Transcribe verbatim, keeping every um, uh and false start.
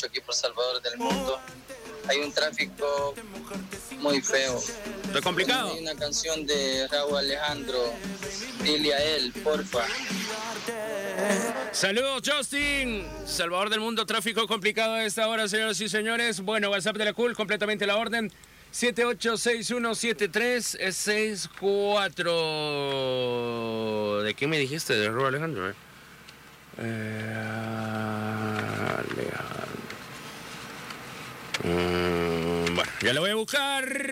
mucho aquí por Salvador del Mundo. Hay un tráfico muy feo. ¿Está complicado? Hay una canción de Raúl Alejandro, dile a él, porfa. Saludos, Justin. Salvador del Mundo, tráfico complicado a esta hora, señoras y señores. Bueno, WhatsApp de la Cool, completamente la orden. siete ocho seis uno siete tres seis cuatro. ¿De qué me dijiste? De Raúl Alejandro, ¿eh? Eh, Alejandro. Mm, bueno, ya lo voy a buscar.